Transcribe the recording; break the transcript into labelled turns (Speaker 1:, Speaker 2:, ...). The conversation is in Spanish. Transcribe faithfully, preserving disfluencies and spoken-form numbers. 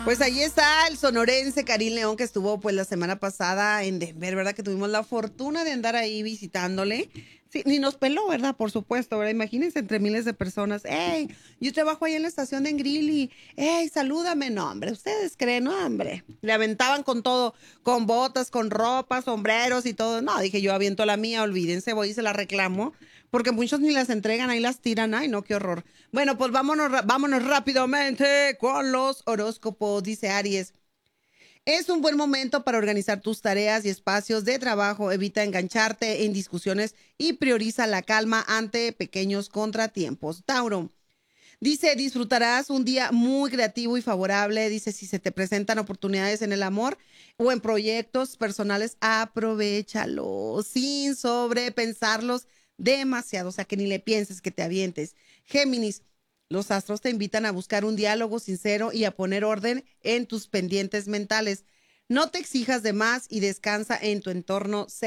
Speaker 1: Pues ahí está el sonorense Karim León, que estuvo pues la semana pasada en Denver, ¿verdad? Que tuvimos la fortuna de andar ahí visitándole. Sí, ni nos peló, ¿verdad? Por supuesto, ¿verdad? Imagínense entre miles de personas. ¡Ey! Yo trabajo ahí en la estación de Engrilly. ¡Ey! Salúdame. No, hombre, ustedes creen, no, hombre. Le aventaban con todo, con botas, con ropa, sombreros y todo. No, dije yo aviento la mía, olvídense, voy y se la reclamo. Porque muchos ni las entregan, ahí las tiran. Ay, no, qué horror. Bueno, pues vámonos, ra- vámonos rápidamente con los horóscopos, dice Aries. Es un buen momento para organizar tus tareas y espacios de trabajo. Evita engancharte en discusiones y prioriza la calma ante pequeños contratiempos. Tauro. Dice, disfrutarás un día muy creativo y favorable. Dice, si se te presentan oportunidades en el amor o en proyectos personales, aprovéchalos sin sobrepensarlos demasiado. O sea, que ni le pienses, que te avientes. Géminis, los astros te invitan a buscar un diálogo sincero y a poner orden en tus pendientes mentales. No te exijas de más y descansa en tu entorno